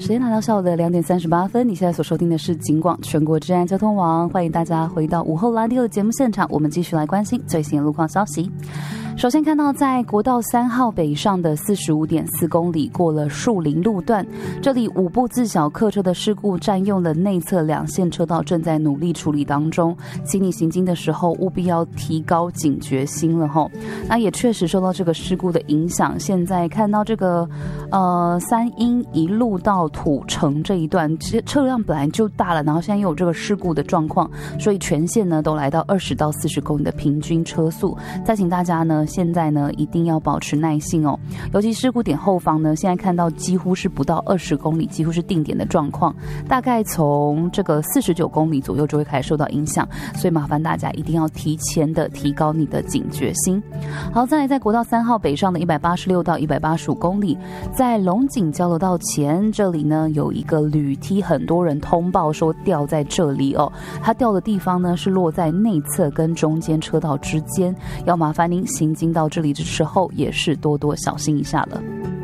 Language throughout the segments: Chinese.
时间来到下午的2点38分，你现在所收听的是警广全国治安交通网，欢迎大家回到午后拉迪欧的节目现场，我们继续来关心最新的路况消息。首先看到在国道3号北上的 45.4 公里过了树林路段，这里5部自小客车的事故占用了内侧2线车道，正在努力处理当中，请你行经的时候务必要提高警觉心了吼。那也确实受到这个事故的影响，现在看到这个三英一路到土城这一段，其实车辆本来就大了，然后现在又有这个事故的状况，所以全线呢都来到20到40公里的平均车速。再请大家呢现在呢一定要保持耐性哦，尤其事故点后方呢，现在看到几乎是不到20公里，几乎是定点的状况，大概从这个49公里左右就会开始受到影响，所以麻烦大家一定要提前的提高你的警觉心。好，再来在国道3号北上的186到185公里，在龙井交流道前，这里呢有一个铝梯，很多人通报说掉在这里哦，它掉的地方呢是落在内侧跟中间车道之间，要麻烦您行经到这里的时候也是多多小心一下了。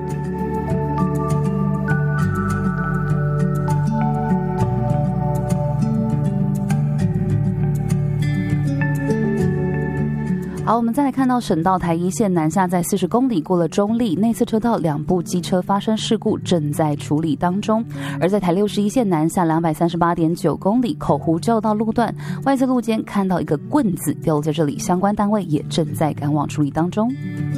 好，我们再来看到省道台一线南下在40公里过了中立，内侧车道2部机车发生事故，正在处理当中。而在台61线南下238.9公里口湖交流道路段，外侧路肩看到一个棍子掉落在这里，相关单位也正在赶往处理当中。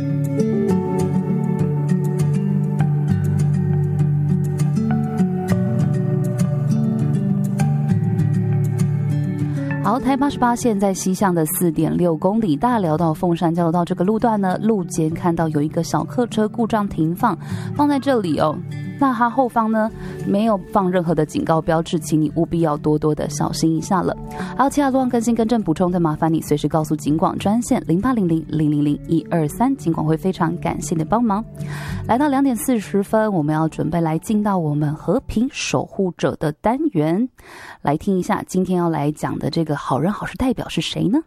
好，台88线在西向的4.6公里大寮到凤山交流道这个路段呢，路肩看到有一个小客车故障停放在这里哦。那它后方呢没有放任何的警告标志，请你务必要多多的小心一下了。还有其他路况更新更正补充，再麻烦你随时告诉警广专线0800000123，警广会非常感谢你的帮忙。来到2点40分，我们要准备来进到我们和平守护者的单元，来听一下今天要来讲的这个好人好事代表是谁呢？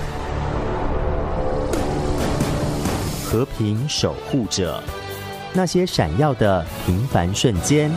和平守护者，那些闪耀的平凡瞬间。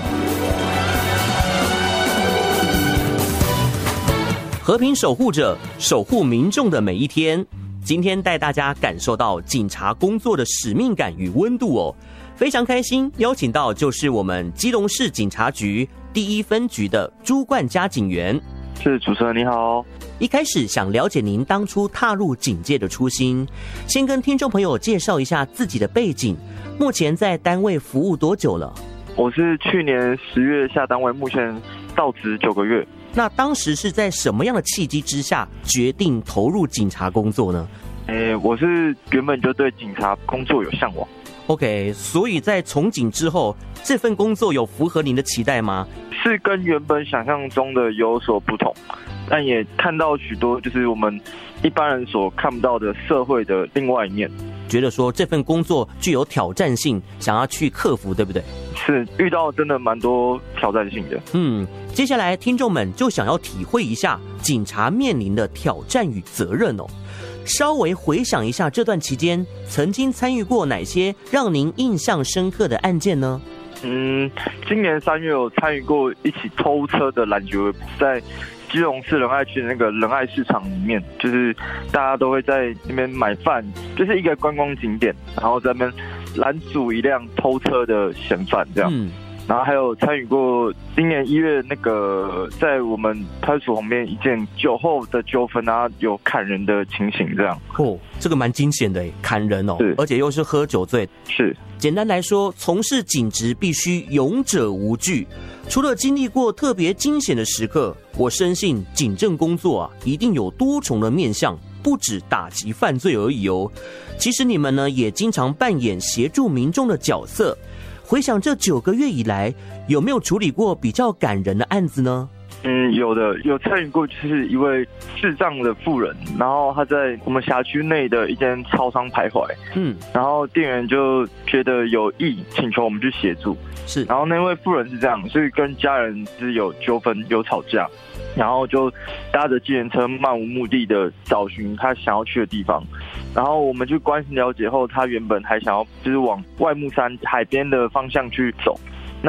和平守护者，守护民众的每一天。今天带大家感受到警察工作的使命感与温度哦，非常开心，邀请到就是我们基隆市警察局第1分局的朱冠嘉警员。 是，主持人你好。 一开始想了解您当初踏入警界的初心，先跟听众朋友介绍一下自己的背景，目前在单位服务多久了？ 我是去年10月下单位，目前到职9个月。 那当时是在什么样的契机之下决定投入警察工作呢？ 我是原本就对警察工作有向往。 OK， 所以在从警之后，这份工作有符合您的期待吗？ 是跟原本想象中的有所不同，但也看到许多就是我们一般人所看不到的社会的另外一面。 觉得说这份工作具有挑战性，想要去克服，对不对？ 是，遇到真的蛮多挑战性的。 接下来听众们就想要体会一下警察面临的挑战与责任哦。稍微回想一下这段期间曾经参与过哪些让您印象深刻的案件呢？ 今年3月有参与过一起偷车的拦截，在基隆市仁爱区的那个仁爱市场里面，就是大家都会在那边买饭，就是一个观光景点，然后在那边拦阻一辆偷车的嫌犯这样。然后还有参与过今年1月那个在我们派出所旁边一件酒后的纠纷啊，有砍人的情形这样。 这个蛮惊险的，砍人哦，而且又是喝酒醉。 是， 简单来说，从事警职必须勇者无惧。除了经历过特别惊险的时刻，我深信警政工作一定有多重的面向，不止打击犯罪而已哦。其实你们呢也经常扮演协助民众的角色。回想这9个月以来，有没有处理过比较感人的案子呢？ 有的，有参与过，就是一位视障的妇人，然后他在我们辖区内的一间超商徘徊，然后店员就觉得有意请求我们去协助， 是， 然后那位妇人是这样，是跟家人是有纠纷有吵架，然后就搭着计程车漫无目的的找寻他想要去的地方，然后我们去关心了解后，他原本还想要就是往外木山海边的方向去走，那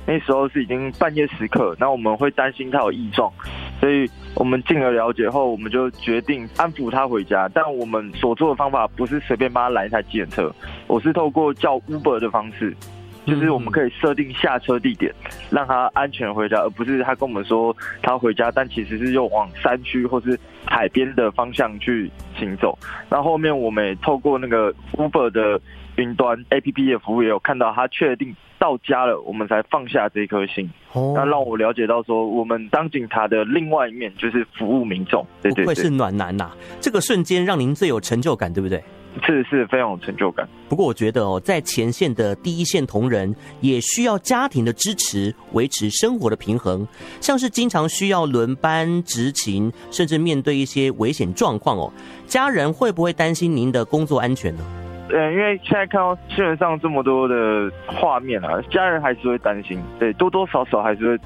那时候是已经半夜时刻，那我们会担心他有异状，所以我们进而了解后，我们就决定安抚他回家。但我们所做的方法不是随便帮他拦一台计程车，我是透过叫 Uber 的方式，就是我们可以设定下车地点，让他安全回家，而不是他跟我们说他回家，但其实是又往山区或是海边的方向去行走。那后面我们也透过那个 Uber 的云端 APP 的服务，也有看到他确定到家了，我们才放下这颗心。那让我了解到说，我们当警察的另外一面就是服务民众。对对对， 不愧是暖男呐！这个瞬间让您最有成就感，对不对？ 是非常有成就感。 不过我觉得在前线的第一线同仁也需要家庭的支持，维持生活的平衡。像是经常需要轮班执勤，甚至面对一些危险状况家人会不会担心您的工作安全呢？ 因为现在看到新闻上这么多的画面啊，家人还是会担心，对，多多少少还是会